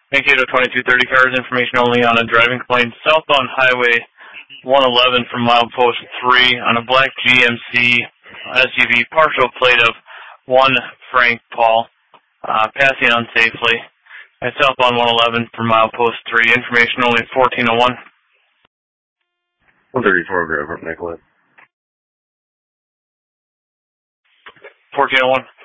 Mankato 2230 cars, information only on a driving complaint southbound Highway 111 from milepost 3 on a black GMC SUV, partial plate of 1 Frank Paul, passing unsafely at southbound 111 from milepost 3, information only 1401. 134 Grove, Nicollet. 1401.